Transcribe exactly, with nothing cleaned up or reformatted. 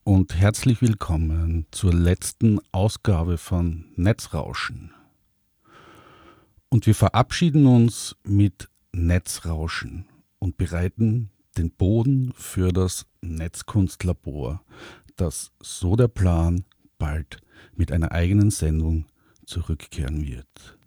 und herzlich willkommen zur letzten Ausgabe von Netzrauschen. Und wir verabschieden uns mit Netzrauschen und bereiten den Boden für das Netzkunstlabor, das, so der Plan, bald mit einer eigenen Sendung zurückkehren wird.